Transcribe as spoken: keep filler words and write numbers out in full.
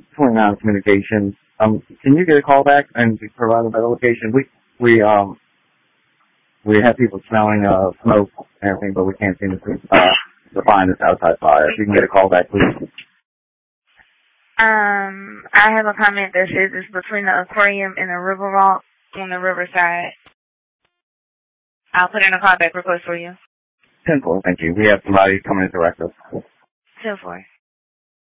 twenty-nine Communications. Um, can you get a call back and provide a better location? We we um we have people smelling uh smoke and everything, but we can't seem to uh to find this outside fire. If you can get a call back, please. Um, I have a comment that says it's between the aquarium and the river walk on the riverside. I'll put in a callback request for you. ten four, thank you. We have somebody coming to direct us. ten four.